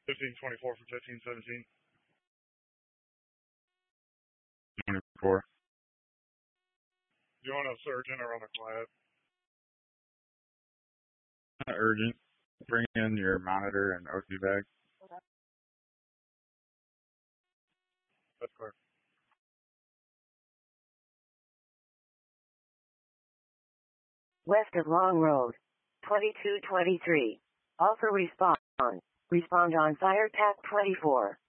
1524 for 1517. 24. Do you want a surgeon or on a quiet? Urgent. Bring in your monitor and OT bag. That's clear. West of Long Road. 2223. Offer respond. Respond on fire TAC 24.